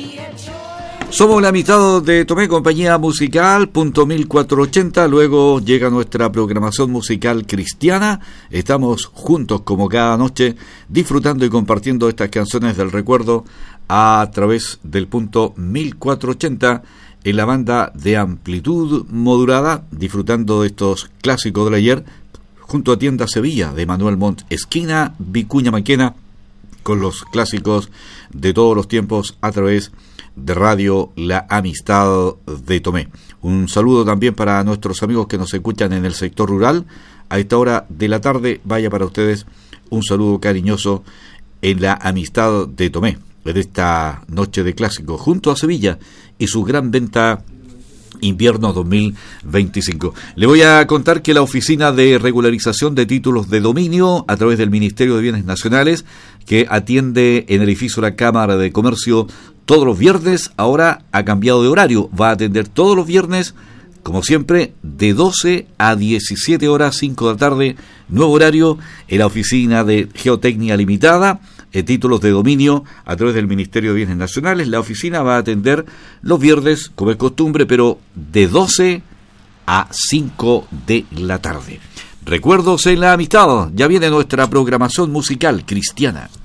Somos la amistad de Tomé, compañía musical, punto 1480, luego llega nuestra programación musical cristiana. Estamos juntos como cada noche, disfrutando y compartiendo estas canciones del recuerdo a través del punto 1480 en la banda de amplitud modulada, disfrutando de estos clásicos del ayer, junto a Tienda Sevilla de Manuel Montt, esquina Vicuña Maquena, con los clásicos de todos los tiempos a través de Radio La Amistad de Tomé. Un saludo también para nuestros amigos que nos escuchan en el sector rural. A esta hora de la tarde, vaya para ustedes un saludo cariñoso en La Amistad de Tomé, en esta noche de clásicos, junto a Sevilla y su gran venta invierno 2025. Le voy a contar que la Oficina de Regularización de Títulos de Dominio, a través del Ministerio de Bienes Nacionales, que atiende en el edificio de la Cámara de Comercio todos los viernes, ahora ha cambiado de horario. Va a atender todos los viernes, como siempre, de 12 a 17 horas, 5 de la tarde, nuevo horario en la Oficina de Geotecnia Limitada, títulos de dominio a través del Ministerio de Bienes Nacionales. La oficina va a atender los viernes, como es costumbre, pero de 12 a 5 de la tarde. Recuerdos en la amistad, ya viene nuestra programación musical cristiana.